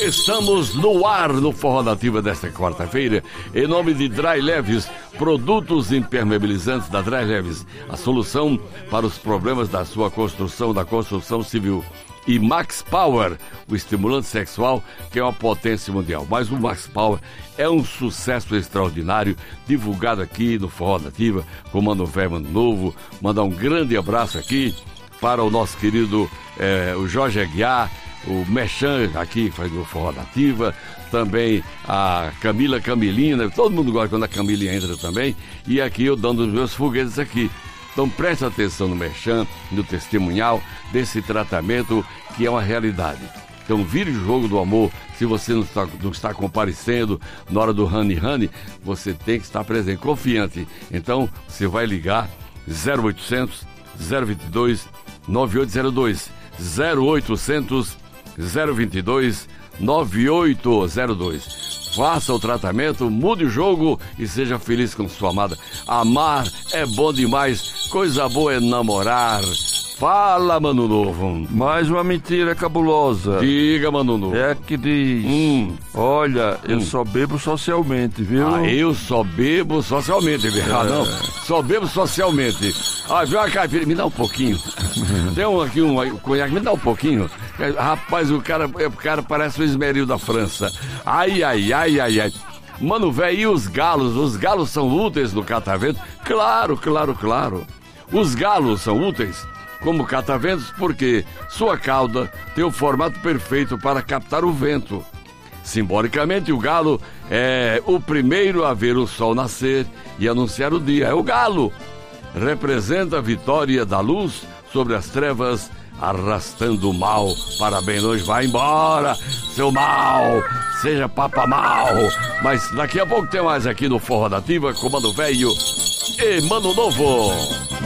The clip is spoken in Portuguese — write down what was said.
Estamos no ar no Forró Nativa desta quarta-feira, em nome de Dry Leves, produtos impermeabilizantes da Dry Leves, a solução para os problemas da sua construção, da construção civil. E Max Power, o estimulante sexual, que é uma potência mundial. Mas o Max Power é um sucesso extraordinário, divulgado aqui no Forró Nativa, com Mano Velho, Mano Novo. Mandar um grande abraço aqui para o nosso querido o Jorge Aguiar, o Merchan aqui faz o Forró Nativa, também a Camilina, todo mundo gosta quando a Camilinha entra também, e aqui eu dando os meus foguetes aqui. Então preste atenção no Merchan, no testemunhal desse tratamento que é uma realidade. Então vire o jogo do amor. Se você não está comparecendo na hora do Honey, você tem que estar presente, confiante. Então você vai ligar 0800 022 9802 0800 022 9802. Faça o tratamento, mude o jogo e seja feliz com sua amada. Amar é bom demais, coisa boa é namorar. Fala, Mano Novo. Mais uma mentira cabulosa. Diga, Mano Novo. É que diz, olha, eu só bebo socialmente, viu? Ah, eu só bebo socialmente, não. Só bebo socialmente. Ah, viu a caipira? Me dá um pouquinho. Tem aqui um conhaque, me dá um pouquinho. Rapaz, o cara parece o Esmeril da França. Ai. Mano velho, e os galos? Os galos são úteis no catavento? Claro. Os galos são úteis como cataventos porque sua cauda tem o formato perfeito para captar o vento. Simbolicamente, o galo é o primeiro a ver o sol nascer e anunciar o dia. É o galo. Representa a vitória da luz sobre as trevas, arrastando o mal para bem longe. Vai embora, seu mal, seja papa mal. Mas daqui a pouco tem mais aqui no Forró Nativa com Mano Velho e Mano Novo.